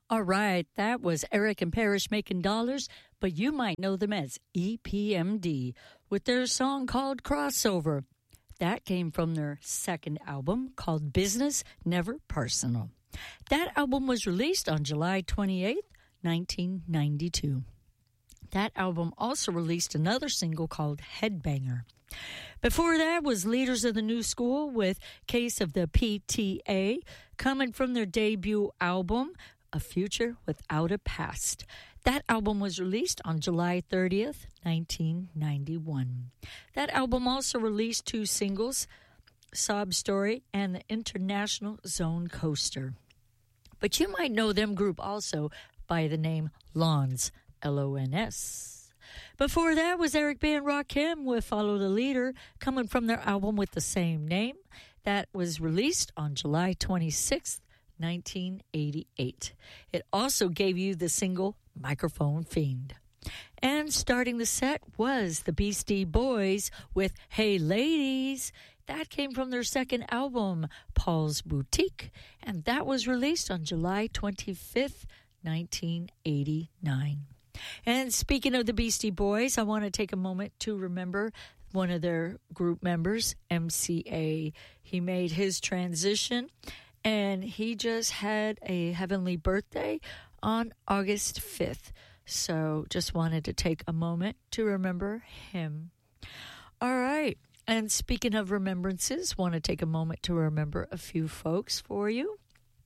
All right, that was Eric and Parrish making dollars, but you might know them as EPMD with their song called Crossover. That came from their second album called Business Never Personal. That album was released on July 28th, 1992. That album also released another single called Headbanger. Before that was Leaders of the New School with Case of the PTA, coming from their debut album, A Future Without a Past. That album was released on July 30th, 1991. That album also released two singles, Sob Story and the International Zone Coaster. But you might know them group also by the name Lons, Lons. Before that was Eric B. and Rakim with Follow the Leader, coming from their album with the same name. That was released on July 26th, 1988. It also gave you the single Microphone Fiend. And starting the set was the Beastie Boys with Hey Ladies. That came from their second album, Paul's Boutique, and that was released on July 25th, 1989. And speaking of the Beastie Boys, I want to take a moment to remember one of their group members, MCA. He made his transition, and he just had a heavenly birthday on August 5th. So just wanted to take a moment to remember him. All right. And speaking of remembrances, want to take a moment to remember a few folks for you.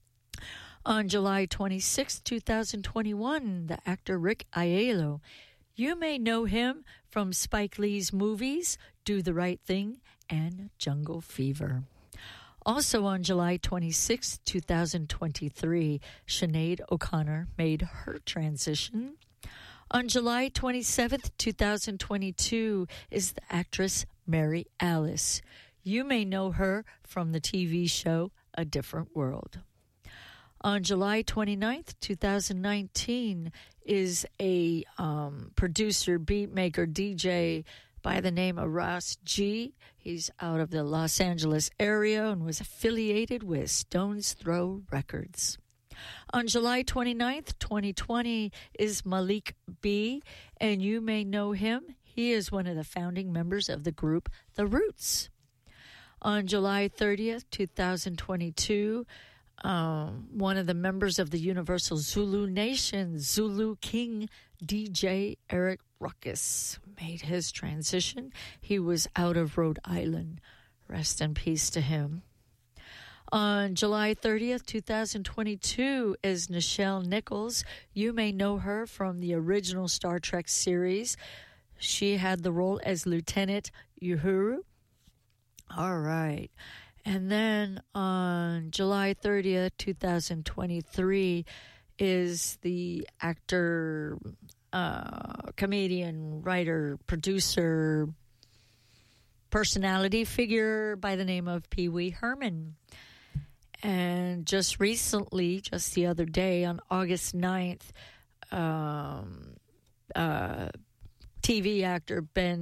On July 26, 2021, the actor Rick Aiello. You may know him from Spike Lee's movies Do the Right Thing and Jungle Fever. Also on July 26, 2023, Sinead O'Connor made her transition. On July 27, 2022, is the actress Mary Alice. You may know her from the TV show A Different World. On July 29th, 2019, is a producer, beatmaker, DJ by the name of Ross G. He's out of the Los Angeles area and was affiliated with Stones Throw Records. On July 29th, 2020, is Malik B., and you may know him. He is one of the founding members of the group The Roots. On July 30th, 2022, one of the members of the Universal Zulu Nation, Zulu King DJ Eric Ruckus, made his transition. He was out of Rhode Island. Rest in peace to him. On July 30th, 2022, is Nichelle Nichols. You may know her from the original Star Trek series. She had the role as Lieutenant Uhuru. All right. And then on July 30th, 2023, is the actor, comedian, writer, producer, personality figure by the name of Pee Wee Herman. And just recently, just the other day, on August 9th, TV actor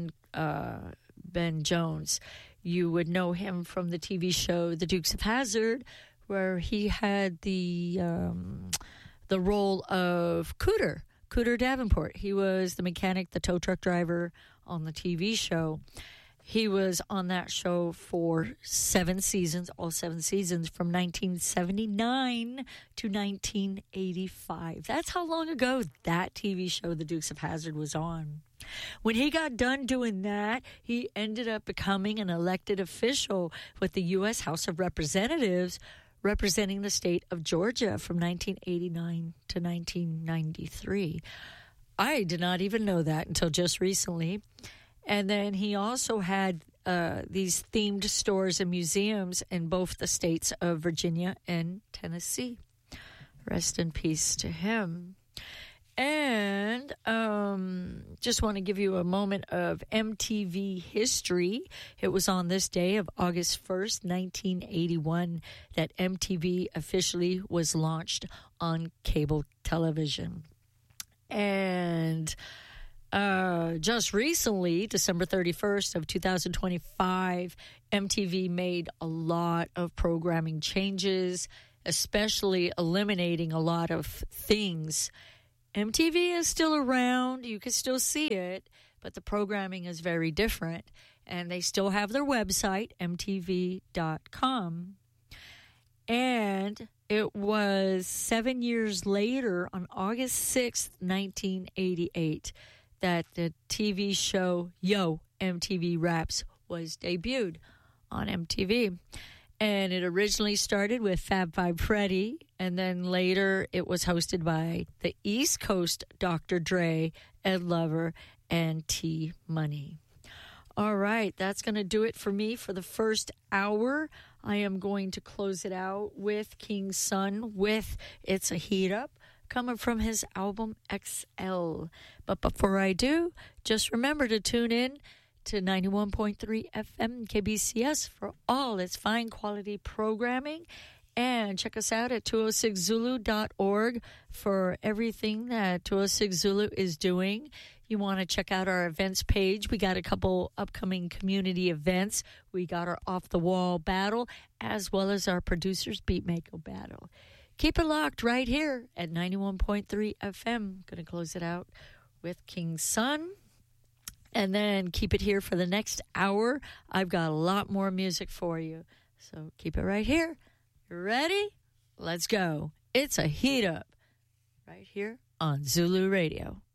Ben Jones. You would know him from the TV show The Dukes of Hazzard, where he had the role of Cooter Davenport. He was the mechanic, the tow truck driver on the TV show. He was on that show for 7 seasons, all 7 seasons, from 1979 to 1985. That's how long ago that TV show, The Dukes of Hazzard, was on. When he got done doing that, he ended up becoming an elected official with the U.S. House of Representatives, representing the state of Georgia from 1989 to 1993. I did not even know that until just recently. And then he also had these themed stores and museums in both the states of Virginia and Tennessee. Rest in peace to him. And just want to give you a moment of MTV history. It was on this day of August 1st, 1981, that MTV officially was launched on cable television. And just recently, December 31st of 2025, MTV made a lot of programming changes. especially eliminating a lot of things. MTV is still around. You can still see it, but the programming is very different. And they still have their website, mtv.com. And it was 7 years later, on August 6th, 1988, that the TV show Yo! MTV Raps was debuted on MTV. And it originally started with Fab Five Freddy, and then later it was hosted by the East Coast Dr. Dre, Ed Lover, and T Money. All right, that's going to do it for me for the first hour. I am going to close it out with King Sun with It's a Heat Up, coming from his album XL. But before I do, just remember to tune in to 91.3 FM KBCS for all its fine quality programming. And check us out at 206zulu.org for everything that 206 Zulu is doing. You want to check out our events page. We got a couple upcoming community events. We got our Off the Wall battle, as well as our Producers Beatmaker battle. Keep it locked right here at 91.3 FM. Going to close it out with King Sun. And then keep it here for the next hour. I've got a lot more music for you. So keep it right here. Ready? Let's go. It's a heat up right here on Zulu Radio.